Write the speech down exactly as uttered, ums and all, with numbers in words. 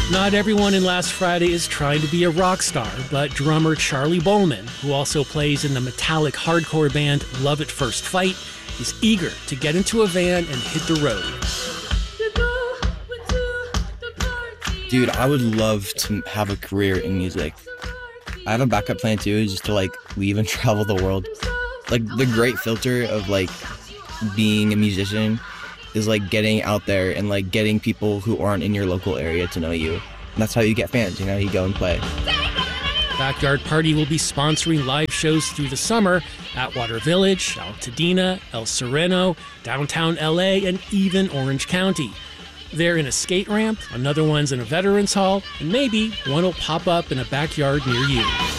Not everyone in Last Friday is trying to be a rock star, but drummer Charlie Bowman, who also plays in the metallic hardcore band Love at First Fight, is eager to get into a van and hit the road. Dude, I would love to have a career in music. I have a backup plan too, just to like leave and travel the world. Like the great filter of like being a musician is like getting out there and like getting people who aren't in your local area to know you. And that's how you get fans, you know, you go and play. Backyard Party will be sponsoring live shows through the summer at Water Village, Altadena, El Sereno, downtown L A, and even Orange County. They're in a skate ramp, another one's in a veterans hall, and maybe one will pop up in a backyard near you.